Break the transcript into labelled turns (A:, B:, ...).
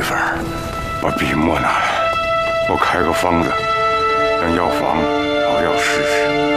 A: 芬儿，把笔墨拿来，我开个方子，让药房熬药试试。